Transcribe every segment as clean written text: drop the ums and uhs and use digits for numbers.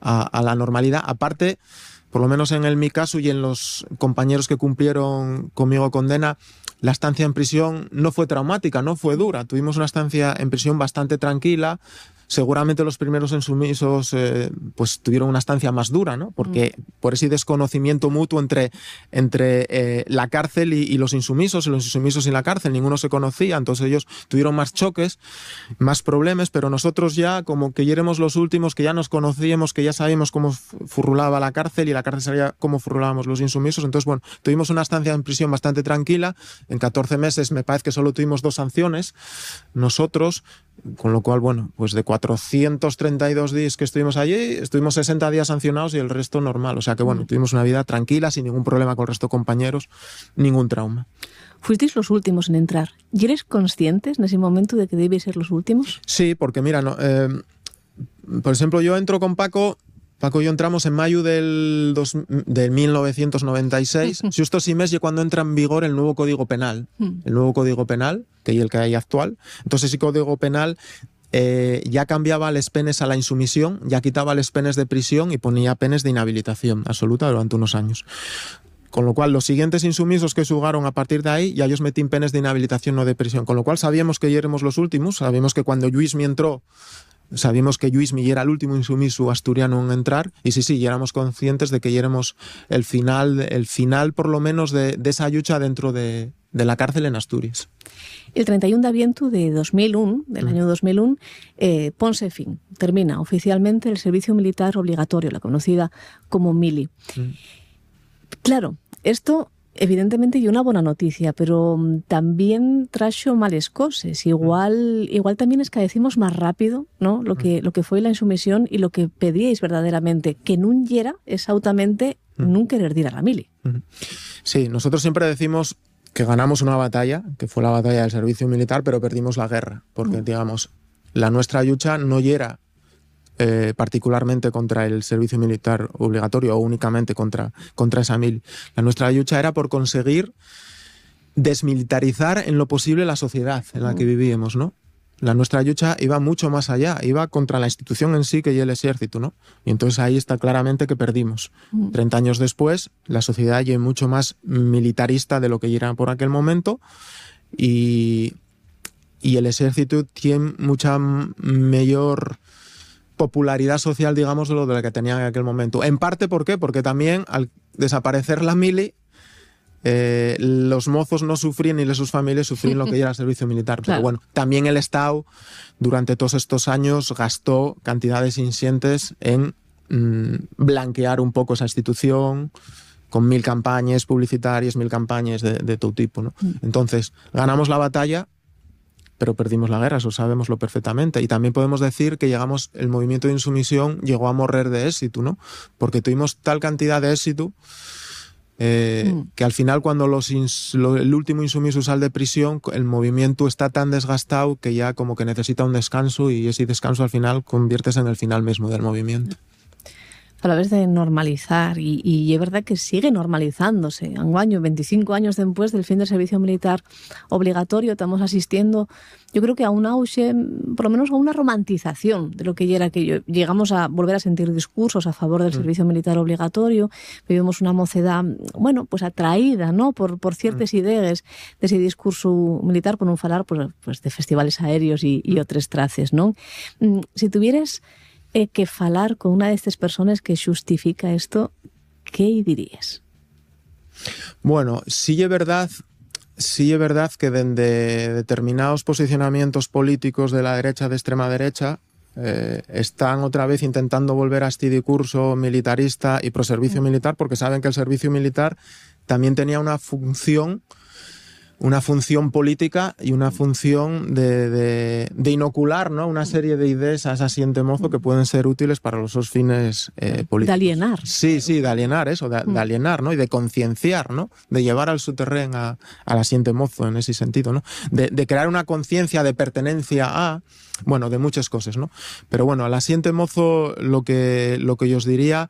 a la normalidad. Aparte, por lo menos en mi caso y en los compañeros que cumplieron conmigo condena, la estancia en prisión no fue traumática, no fue dura. Tuvimos una estancia en prisión bastante tranquila. Seguramente los primeros insumisos pues tuvieron una estancia más dura, ¿no? Porque por ese desconocimiento mutuo entre la cárcel y los insumisos y la cárcel, ninguno se conocía, entonces ellos tuvieron más choques, más problemas, pero nosotros ya como que ya éramos los últimos, que ya nos conocíamos, que ya sabíamos cómo furrulaba la cárcel y la cárcel sabía cómo furrulábamos los insumisos, entonces bueno, tuvimos una estancia en prisión bastante tranquila. En 14 meses me parece que solo tuvimos 2 sanciones nosotros, con lo cual, bueno, pues de 432 días que estuvimos allí, estuvimos 60 días sancionados y el resto normal. O sea que, bueno, tuvimos una vida tranquila, sin ningún problema con el resto de compañeros, ningún trauma. Fuisteis los últimos en entrar. ¿Y eres conscientes en ese momento de que debéis ser los últimos? Sí, porque mira, por ejemplo, yo entro con Paco y yo entramos en mayo del 1996. Justo ese mes y cuando entra en vigor el nuevo Código Penal. El nuevo Código Penal, que es el que hay actual. Entonces ese Código Penal ya cambiaba las penas a la insumisión, ya quitaba las penas de prisión y ponía penas de inhabilitación absoluta durante unos años. Con lo cual, los siguientes insumisos que jugaron a partir de ahí, ya ellos metían penas de inhabilitación, no de prisión. Con lo cual sabíamos que ya éramos los últimos, sabíamos que cuando Lluís entró, sabíamos que Lluís era el último insumiso asturiano en entrar, y sí, ya éramos conscientes de que ya éramos el final por lo menos de esa lucha dentro de la cárcel en Asturias. El 31 de aviento de 2001, del año 2001, ponse fin, termina oficialmente el servicio militar obligatorio, la conocida como mili. Claro, esto evidentemente y una buena noticia, pero también trajo males cosas. Igual también es que decimos más rápido, ¿no? Lo que fue la insumisión y lo que pedíais verdaderamente, que nun yera exactamente nun querer dir a la mili. Sí, nosotros siempre decimos que ganamos una batalla, que fue la batalla del servicio militar, pero perdimos la guerra, porque digamos, la nuestra lucha no yera particularmente contra el servicio militar obligatorio o únicamente contra esa mil. La nuestra lucha era por conseguir desmilitarizar en lo posible la sociedad en la que vivíamos, ¿no? La nuestra lucha iba mucho más allá, iba contra la institución en sí que es el ejército, ¿no? Y entonces ahí está claramente que perdimos. 30 años después, la sociedad ya es mucho más militarista de lo que era por aquel momento y el ejército tiene mucha mayor popularidad social, digamos, de lo de la que tenía en aquel momento. En parte, ¿por qué? Porque también al desaparecer la mili, los mozos no sufrían ni sus familias sufrían lo que era el servicio militar. Pero bueno, también el Estado durante todos estos años gastó cantidades ingentes en blanquear un poco esa institución con 1000 campañas publicitarias, 1000 campañas de todo tipo, ¿no? Entonces, ganamos la batalla, pero perdimos la guerra, eso sabemoslo perfectamente. Y también podemos decir que el movimiento de insumisión llegó a morrer de éxito, ¿no? Porque tuvimos tal cantidad de éxito que al final cuando el último insumiso sale de prisión, el movimiento está tan desgastado que ya como que necesita un descanso y ese descanso al final conviertes en el final mismo del movimiento. A la vez de normalizar, y es verdad que sigue normalizándose. Un año, 25 años después del fin del servicio militar obligatorio, estamos asistiendo, yo creo que a un auge, por lo menos a una romantización de lo que ya era aquello. Llegamos a volver a sentir discursos a favor del servicio militar obligatorio, vivimos una mocedad, bueno, pues atraída, ¿no? por ciertas ideas de ese discurso militar, por no falar pues de festivales aéreos y otros traces, ¿no? Si tuvieras que falar con una de estas personas que justifica esto, ¿qué dirías? Bueno, sí es verdad que desde determinados posicionamientos políticos de la derecha, de extrema derecha, están otra vez intentando volver a este discurso militarista y pro servicio militar, porque saben que el servicio militar también tenía una función política y una función de inocular, ¿no? Una serie de ideas a esa siente mozo que pueden ser útiles para los fines políticos. De alienar. Sí, de alienar eso, de alienar, ¿no? Y de concienciar, ¿no? De llevar al souterrain a la siente mozo en ese sentido, ¿no? De crear una conciencia de pertenencia a, bueno, de muchas cosas, ¿no? Pero bueno, a la siente mozo lo que yo os diría,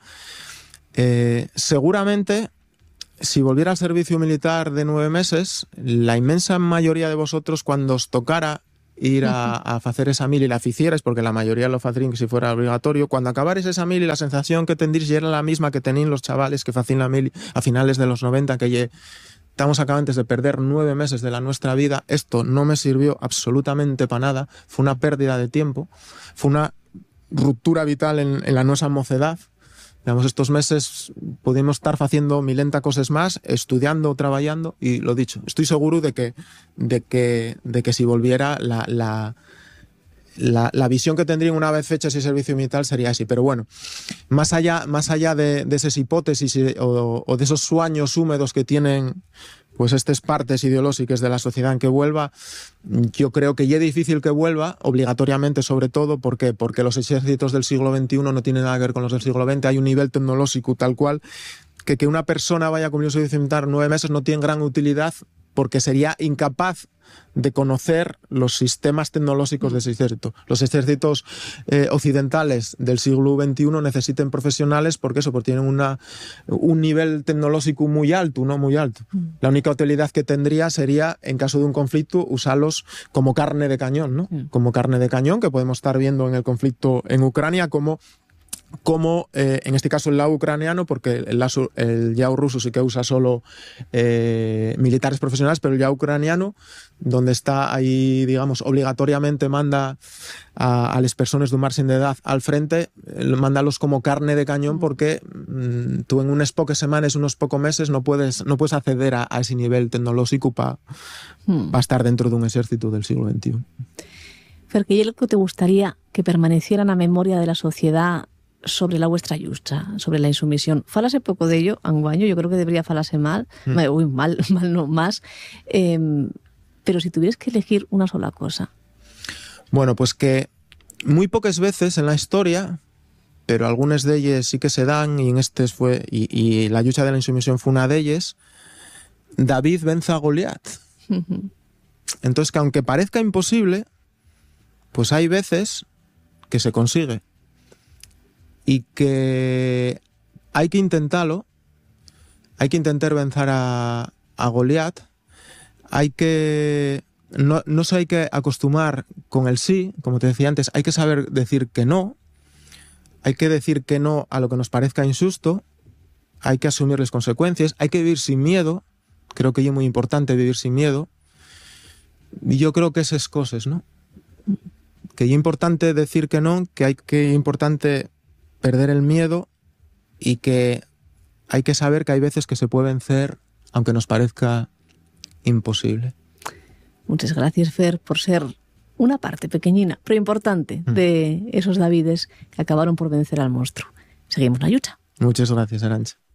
seguramente, si volviera al servicio militar de 9 meses, la inmensa mayoría de vosotros, cuando os tocara ir a hacer esa mili, la ficieres, porque la mayoría lo facrían que si fuera obligatorio. Cuando acabares esa mili, la sensación que tendríais era la misma que tenían los chavales que facían la mili a finales de los 90, que estamos acabantes de perder 9 meses de la nuestra vida. Esto no me sirvió absolutamente para nada, fue una pérdida de tiempo, fue una ruptura vital en la nuestra mocedad. Digamos, estos meses pudimos estar haciendo milenta cosas más, estudiando, trabajando, y lo dicho, estoy seguro de que si volviera la visión que tendrían una vez fecha ese servicio militar sería así. Pero bueno, más allá de esas hipótesis o de esos sueños húmedos que tienen pues estas partes ideológicas de la sociedad en que vuelva, yo creo que ya es difícil que vuelva, obligatoriamente sobre todo. ¿Por qué? Porque los ejércitos del siglo XXI no tienen nada que ver con los del siglo XX, hay un nivel tecnológico tal cual que una persona vaya a cumplir un servicio militar 9 meses no tiene gran utilidad, porque sería incapaz de conocer los sistemas tecnológicos de ese ejército. Los ejércitos occidentales del siglo XXI necesitan profesionales porque tienen un nivel tecnológico muy alto, ¿no? Muy alto. La única utilidad que tendría sería, en caso de un conflicto, usarlos como carne de cañón, ¿no? Como carne de cañón, que podemos estar viendo en el conflicto en Ucrania, como en este caso el lado ucraniano, porque el lado ruso sí que usa solo militares profesionales, pero el lado ucraniano, donde está ahí, digamos, obligatoriamente manda a las personas de un margen de edad al frente, mándalos como carne de cañón, porque tú en unas pocas semanas, unos pocos meses, no puedes acceder a ese nivel tecnológico para estar dentro de un ejército del siglo XXI. Fer, ¿qué es lo que te gustaría que permaneciera en la memoria de la sociedad sobre la vuestra yucha, sobre la insumisión? Falase poco de ello, anguaño, yo creo que debería falarse mal, mal no más, pero si tuvieras que elegir una sola cosa. Bueno, pues que muy pocas veces en la historia, pero algunas de ellas sí que se dan, y en y la lucha de la insumisión fue una de ellas, David vence a Goliat. Entonces, que aunque parezca imposible, pues hay veces que se consigue. Y que hay que intentarlo, hay que intentar vencer a Goliat, no se hay que acostumbrar con el sí, como te decía antes, hay que saber decir que no, hay que decir que no a lo que nos parezca injusto, hay que asumir las consecuencias, hay que vivir sin miedo, creo que es muy importante vivir sin miedo, y yo creo que esas cosas, ¿no? Que es importante decir que no, que es importante perder el miedo, y que hay que saber que hay veces que se puede vencer aunque nos parezca imposible. Muchas gracias, Fer, por ser una parte pequeñina, pero importante, de esos Davides que acabaron por vencer al monstruo. Seguimos la lucha. Muchas gracias, Arantxa.